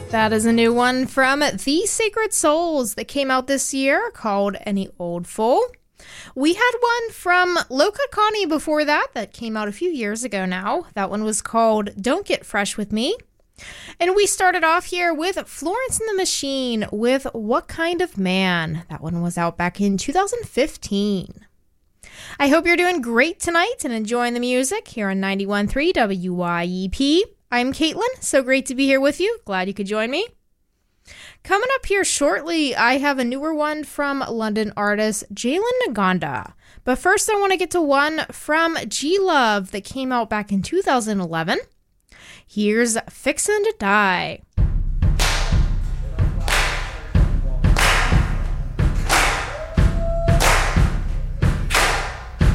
That is a new one from The Sacred Souls that came out this year called Any Old Fool. We had one from Loca Connie before that came out a few years ago now. That one was called Don't Get Fresh With Me. And we started off here with Florence and the Machine with What Kind of Man. That one was out back in 2015. I hope you're doing great tonight and enjoying the music here on 91.3 WYEP. I'm Caitlin, so great to be here with you. Glad you could join me. Coming up here shortly, I have a newer one from London artist Jalen Naganda. But first, I want to get to one from G-Love that came out back in 2011. Here's Fixin' to Die.